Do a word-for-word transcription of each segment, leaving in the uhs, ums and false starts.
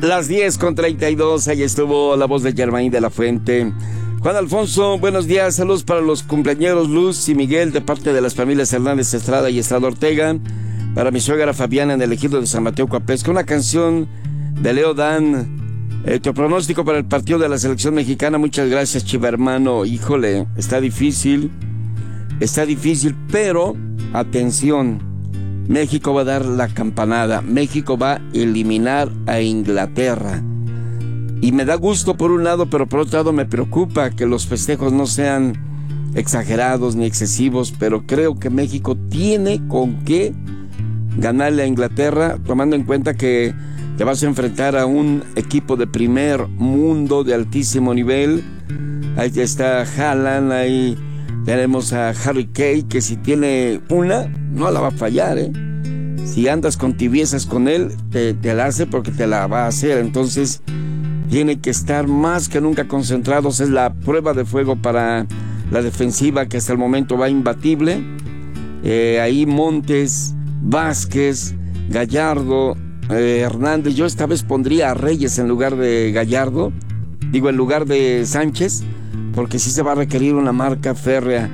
Las diez con treinta y dos, ahí estuvo la voz de Germain de la Fuente. Juan Alfonso, buenos días, saludos para los cumpleañeros Luz y Miguel de parte de las familias Hernández Estrada y Estrada Ortega. Para mi suegra Fabiana en el ejido de San Mateo Coaplesca, una canción de Leo Dan. Eh, tu pronóstico para el partido de la selección mexicana, muchas gracias, Chiva hermano. Híjole, está difícil, está difícil, pero atención. México va a dar la campanada, México va a eliminar a Inglaterra. Y me da gusto por un lado, pero por otro lado me preocupa que los festejos no sean exagerados ni excesivos, pero creo que México tiene con qué ganarle a Inglaterra, tomando en cuenta que te vas a enfrentar a un equipo de primer mundo de altísimo nivel. Ahí está Haaland, ahí tenemos a Harry Kane, que si tiene una, no la va a fallar, ¿eh? Si andas con tibiezas con él, te, te la hace porque te la va a hacer. Entonces, tiene que estar más que nunca concentrados. Es la prueba de fuego para la defensiva, que hasta el momento va imbatible. Eh, ahí Montes, Vázquez, Gallardo, eh, Hernández. Yo esta vez pondría a Reyes en lugar de Gallardo. Digo, en lugar de Sánchez, porque sí se va a requerir una marca férrea.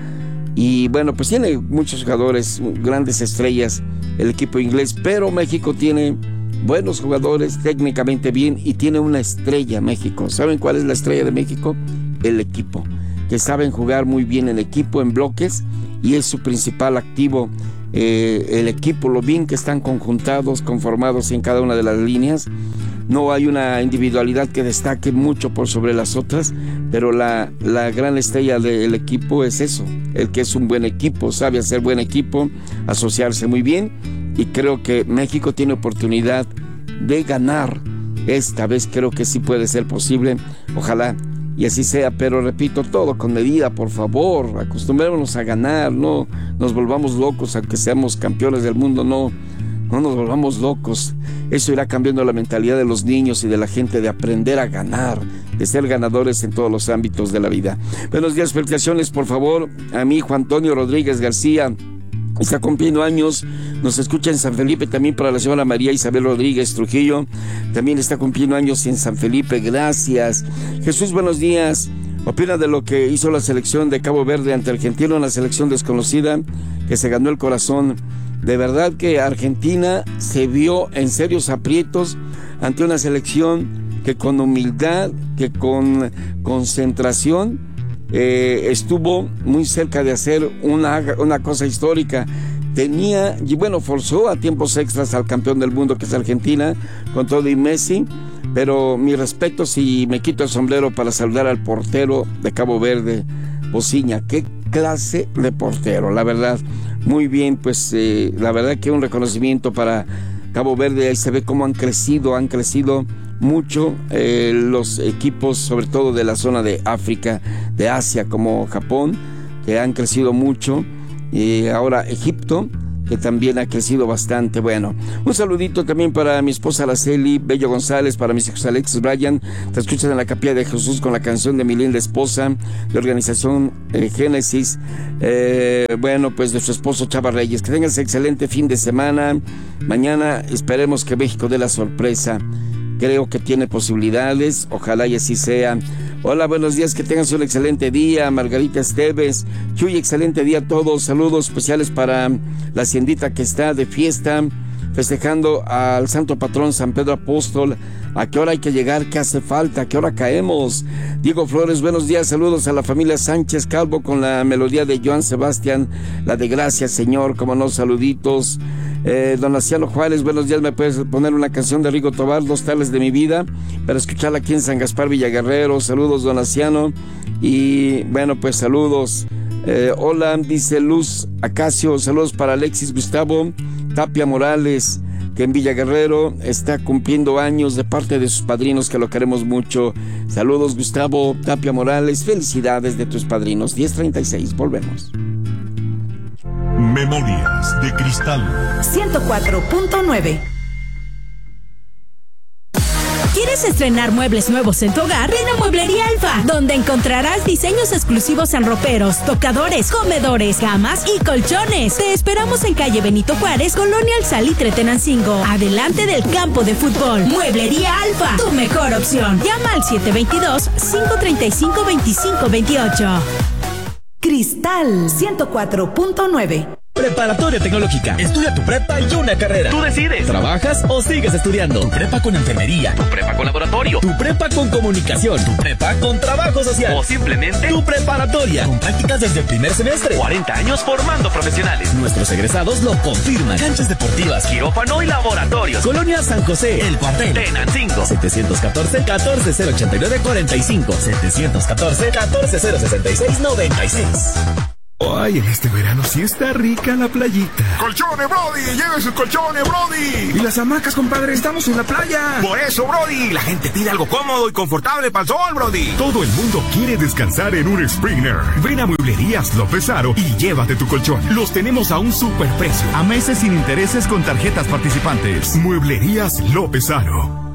Y bueno, pues tiene muchos jugadores, grandes estrellas el equipo inglés, pero México tiene buenos jugadores, técnicamente bien, y tiene una estrella México. ¿Saben cuál es la estrella de México? El equipo, que saben jugar muy bien en equipo, en bloques, y es su principal activo. Eh, el equipo, lo bien que están conjuntados, conformados en cada una de las líneas. No hay una individualidad que destaque mucho por sobre las otras, pero la, la gran estrella del equipo es eso, el que es un buen equipo, sabe hacer buen equipo, asociarse muy bien, y creo que México tiene oportunidad de ganar. Esta vez creo que sí puede ser posible, ojalá y así sea, pero repito, todo con medida, por favor, acostumbrémonos a ganar, no nos volvamos locos, aunque seamos campeones del mundo, no, no nos volvamos locos. Eso irá cambiando la mentalidad de los niños y de la gente, de aprender a ganar, de ser ganadores en todos los ámbitos de la vida. Buenos días, felicitaciones por favor a mi hijo Antonio Rodríguez García, está cumpliendo años, nos escucha en San Felipe, también para la señora María Isabel Rodríguez Trujillo, también está cumpliendo años en San Felipe, gracias. Jesús, buenos días. Opina de lo que hizo la selección de Cabo Verde ante Argentina, una selección desconocida que se ganó el corazón. De verdad que Argentina se vio en serios aprietos ante una selección que con humildad, que con concentración eh, estuvo muy cerca de hacer una, una cosa histórica. Tenía, y bueno, forzó a tiempos extras al campeón del mundo, que es Argentina, con todo y Messi. Pero mi respeto, si me quito el sombrero para saludar al portero de Cabo Verde, Bociña. Qué clase de portero, la verdad. Muy bien, pues eh, la verdad que un reconocimiento para Cabo Verde. Ahí se ve cómo han crecido, han crecido mucho eh, los equipos, sobre todo de la zona de África, de Asia, como Japón, que han crecido mucho. Y ahora Egipto, que también ha crecido bastante. Bueno, un saludito también para mi esposa Araceli Bello González, para mis hijos Alexis, Brian. Te escuchas en la Capilla de Jesús con la canción de mi linda esposa, de organización eh, Génesis. Eh, bueno, pues de su esposo Chava Reyes. Que tengas excelente fin de semana. Mañana esperemos que México dé la sorpresa. Creo que tiene posibilidades, ojalá y así sea. Hola, buenos días, que tengas un excelente día, Margarita Esteves. Chuy, excelente día a todos. Saludos especiales para la haciendita que está de fiesta, festejando al santo patrón San Pedro Apóstol. ¿A qué hora hay que llegar? ¿Qué hace falta? ¿A qué hora caemos? Diego Flores, buenos días, saludos a la familia Sánchez Calvo con la melodía de Joan Sebastián, la de Gracias Señor, como no, saluditos. Eh, don Laciano Juárez, buenos días, me puedes poner una canción de Rigo Tobar, Dos Tales de mi Vida, para escucharla aquí en San Gaspar Villaguerrero. Saludos, don Laciano. Y bueno, pues saludos. Eh, hola, dice Luz Acacio, saludos para Alexis Gustavo Tapia Morales, que en Villaguerrero está cumpliendo años, de parte de sus padrinos, que lo queremos mucho. Saludos, Gustavo Tapia Morales, felicidades de tus padrinos. diez treinta y seis, volvemos. Memorias de Cristal ciento cuatro punto nueve. ¿Quieres estrenar muebles nuevos en tu hogar? Ven a Mueblería Alfa, donde encontrarás diseños exclusivos en roperos, tocadores, comedores, camas y colchones. Te esperamos en calle Benito Juárez, Colonia El Salitre, Tenancingo, adelante del campo de fútbol. Mueblería Alfa, tu mejor opción. Llama al siete dos dos, cinco tres cinco, dos cinco dos ocho. Cristal ciento cuatro punto nueve. Preparatoria Tecnológica. Estudia tu prepa y una carrera. Tú decides. ¿Trabajas o sigues estudiando? Tu prepa con enfermería. Tu prepa con laboratorio. Tu prepa con comunicación. Tu prepa con trabajo social. O simplemente tu preparatoria. Con prácticas desde el primer semestre. cuarenta años formando profesionales. Nuestros egresados lo confirman. Canchas deportivas, quirófano y laboratorios. Colonia San José, El Cuartel, Tenancingo. setecientos catorce, catorce cero ochenta y nueve, cuarenta y cinco. setecientos catorce, catorce cero sesenta y seis, noventa y seis. Ay, en este verano sí está rica la playita. ¡Colchones, Brody! ¡Lleve sus colchones, Brody! Y las hamacas, compadre, estamos en la playa. Por eso, Brody, la gente pide algo cómodo y confortable para el sol, Brody. Todo el mundo quiere descansar en un Springer. Ven a Mueblerías López Aro y llévate tu colchón. Los tenemos a un superprecio. A meses sin intereses con tarjetas participantes. Mueblerías López Aro.